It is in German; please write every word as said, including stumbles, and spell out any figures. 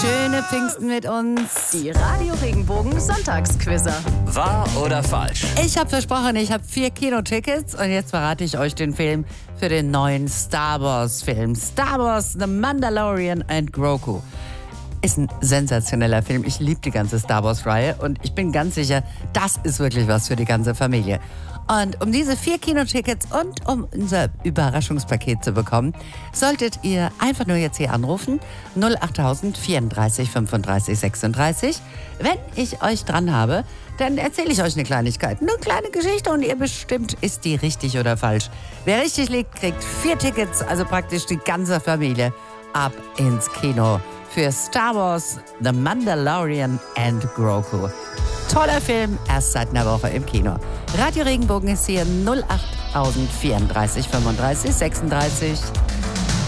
Schöne Pfingsten mit uns. Die Radio Regenbogen Sonntagsquizzer. Wahr oder falsch? Ich habe versprochen, ich habe vier Kinotickets und jetzt verrate ich euch den Film für den neuen Star Wars Film. Star Wars The Mandalorian and Grogu. Ist ein sensationeller Film. Ich liebe die ganze Star Wars-Reihe und ich bin ganz sicher, das ist wirklich was für die ganze Familie. Und um diese vier Kinotickets und um unser Überraschungspaket zu bekommen, solltet ihr einfach nur jetzt hier anrufen. null achttausend vierunddreißig fünfunddreißig sechsunddreißig. Wenn ich euch dran habe, dann erzähle ich euch eine Kleinigkeit. Eine kleine Geschichte und ihr bestimmt, ist die richtig oder falsch. Wer richtig liegt, kriegt vier Tickets, also praktisch die ganze Familie, ab ins Kino für Star Wars The Mandalorian and Grogu. Toller Film, erst seit einer Woche im Kino. Radio Regenbogen ist hier null achttausend vierunddreißig fünfunddreißig sechsunddreißig.